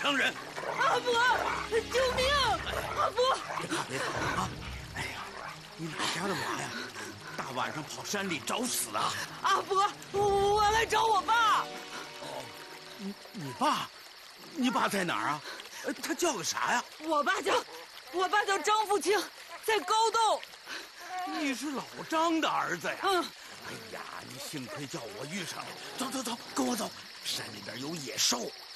伤人。 阿伯，救命！阿伯， 别怕啊！哎呀，你哪家的娃呀？大晚上跑山里找死啊！ 阿伯，我来找我爸。 哦，你爸？你爸在哪儿啊？他叫个啥呀？ 我爸叫张富清，在高洞。 你是老张的儿子呀？ 嗯。 哎呀，你幸亏叫我遇上了。走，跟我走。山里边有野兽。